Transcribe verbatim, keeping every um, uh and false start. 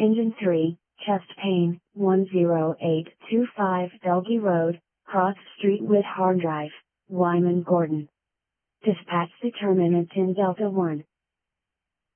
Engine three, chest pain, one zero eight two five Belgie Road, Cross Street with Hard Drive, Wyman Gordon. Dispatch determinant in Delta one.